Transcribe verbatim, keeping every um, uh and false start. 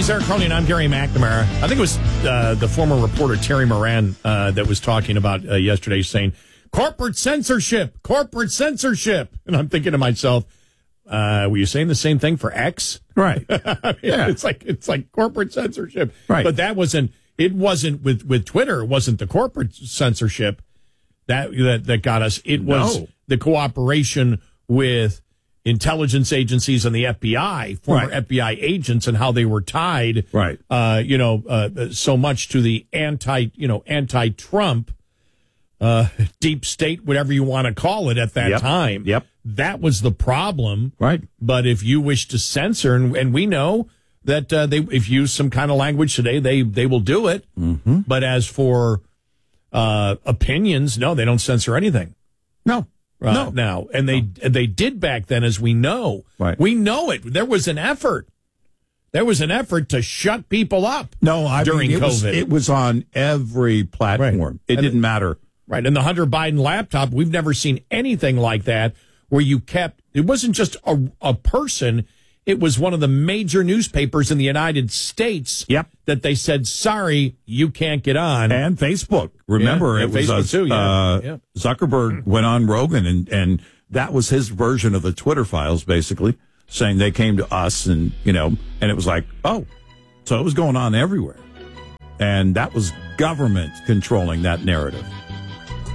It's Eric Carney, and I'm Gary McNamara. I think it was uh, the former reporter Terry Moran uh, that was talking about uh, yesterday, saying corporate censorship, corporate censorship, and I'm thinking to myself, uh, were you saying the same thing for X? Right. I mean, Yeah. It's like it's like corporate censorship, Right. But that wasn't. It wasn't with with Twitter. It wasn't the corporate censorship that that that got us. It was No. the cooperation with intelligence agencies and the F B I, former Right. F B I agents, and how they were tied, Right. Uh, you know, uh, so much to the anti, you know, anti-Trump, uh, deep state, whatever you want to call it at that Yep. time. Yep. That was the problem. Right. But if you wish to censor, and, and we know that uh, they, if you use some kind of language today, they they will do it. Mm-hmm. But as for uh, opinions, no, they don't censor anything. No. Uh, no. Now, and they and they did back then, as we know. Right. We know it. There was an effort. There was an effort to shut people up. No, I during mean, it COVID. Was, it was on every platform. Right. It And didn't the- matter. Right. And the Hunter Biden laptop, we've never seen anything like that, where you kept, it wasn't just a, a person, it was one of the major newspapers in the United States. Yep. That they said, sorry, you can't get on. And Facebook. Remember, Yeah, it and was Facebook us, too, yeah. Uh, Yeah. Zuckerberg went on Rogan, and, and that was his version of the Twitter files, basically, saying they came to us, and, you know, and it was like, oh, so it was going on everywhere. And that was government controlling that narrative.